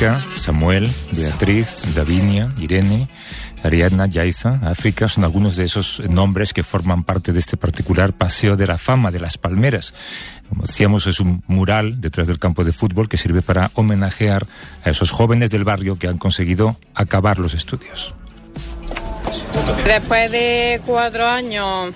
Mónica, Samuel, Beatriz, Davinia, Irene, Ariadna, Yaiza, África, son algunos de esos nombres que forman parte de este particular Paseo de la Fama de las Palmeras. Como decíamos, es un mural detrás del campo de fútbol que sirve para homenajear a esos jóvenes del barrio que han conseguido acabar los estudios. Después de 4 años,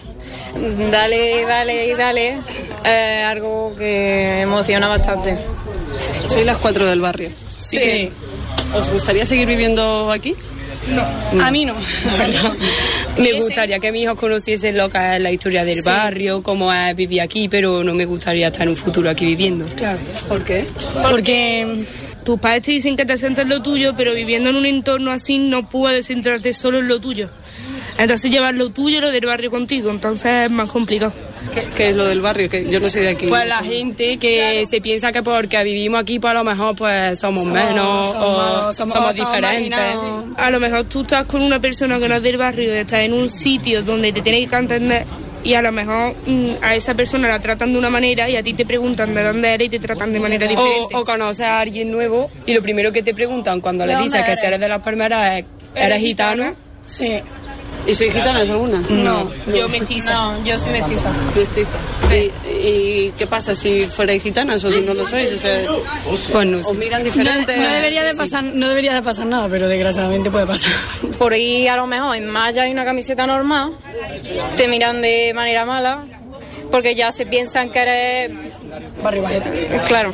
dale, algo que emociona bastante. ¿Sois las 4 del barrio? Sí. ¿Os gustaría seguir viviendo aquí? No. A mí no, la verdad. Me gustaría que mis hijos conociesen lo que es la historia del barrio, cómo es vivir aquí, pero no me gustaría estar en un futuro aquí viviendo. Claro. ¿Por qué? Porque tus padres te dicen que te centres en lo tuyo, pero viviendo en un entorno así no puedes centrarte solo en lo tuyo. Entonces llevar lo tuyo y lo del barrio contigo, entonces es más complicado. ¿Qué es lo del barrio? Que yo no sé de aquí. Pues la gente que se piensa que porque vivimos aquí, pues a lo mejor pues somos menos o somos diferentes. A lo mejor tú estás con una persona que no es del barrio, estás en un sitio donde te tienes que entender y a lo mejor a esa persona la tratan de una manera y a ti te preguntan de dónde eres y te tratan de manera diferente. O conoces a alguien nuevo y lo primero que te preguntan cuando le dices que si eres de las Palmeras es ¿eres gitano? Sí. ¿Y soy gitana alguna? No, yo mestiza. No, yo soy mestiza. Mestiza. Sí. ¿Y qué pasa si fuerais gitanas o si no lo sois? O sea, pues no sé. ¿os miran diferente? No debería de pasar nada, pero desgraciadamente puede pasar. Por ahí a lo mejor en malla y una camiseta normal te miran de manera mala porque ya se piensan que eres barrio bajeta. Claro.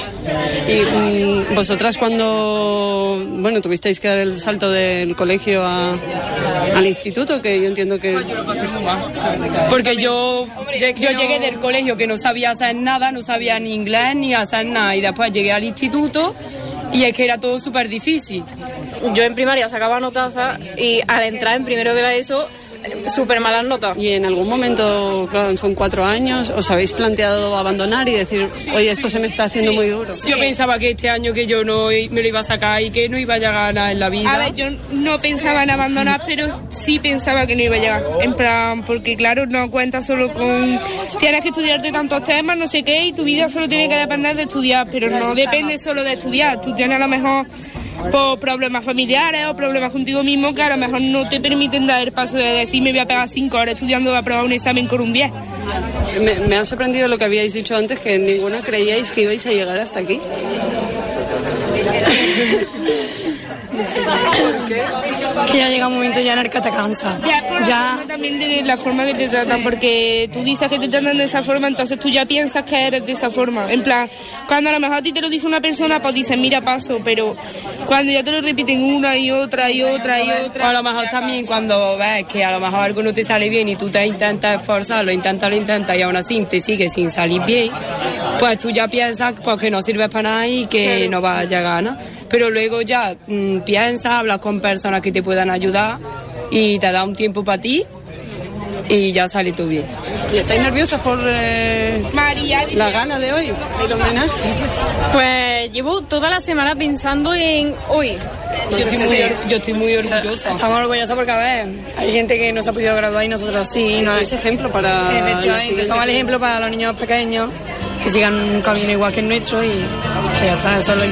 Y vosotras cuando, tuvisteis que dar el salto del colegio al instituto, que yo entiendo que... Porque yo llegué del colegio que no sabía hacer nada, no sabía ni inglés ni hacer nada, y después llegué al instituto y es que era todo súper difícil. Yo en primaria sacaba notazas y al entrar en primero de la ESO súper malas notas. Y en algún momento, claro, son 4 años, ¿os habéis planteado abandonar y decir, oye, esto se me está haciendo muy duro? Yo pensaba que este año que yo no me lo iba a sacar y que no iba a llegar a nada en la vida. A ver, yo no pensaba en abandonar, pero sí pensaba que no iba a llegar. En plan, porque claro, no cuentas solo con... Tienes que estudiarte tantos temas, no sé qué, y tu vida solo tiene que depender de estudiar, pero no depende solo de estudiar. Tú tienes a lo mejor... por problemas familiares o problemas contigo mismo que a lo mejor no te permiten dar el paso de decir me voy a pegar 5 horas estudiando para aprobar un examen con un 10. Me ha sorprendido lo que habíais dicho antes, que ninguno creíais que ibais a llegar hasta aquí. ¿Por qué? Que ya llega un momento ya en el que te cansa. Ya también de la forma que te tratan, porque tú dices que te tratan de esa forma, entonces tú ya piensas que eres de esa forma. En plan, cuando a lo mejor a ti te lo dice una persona, pues dices, mira, paso, pero cuando ya te lo repiten una y otra y otra y otra... O a lo mejor también cuando ves que a lo mejor algo no te sale bien y tú te intentas esforzar, lo intentas y aún así te sigue sin salir bien, pues tú ya piensas pues, que no sirves para nada y que no vas a llegar, ¿no? Pero luego ya piensas, hablas con personas que te puedan ayudar y te da un tiempo para ti y ya sale todo bien. ¿Y estáis nerviosas por la gala de hoy, el homenaje? Pues llevo toda la semana pensando en hoy. Yo estoy muy orgullosa. Estamos orgullosas porque, a ver, hay gente que no se ha podido graduar y nosotros sí. No es ejemplo para... Efectivamente, somos el ejemplo para los niños pequeños que sigan un camino igual que el nuestro y ya está, eso es lo importante.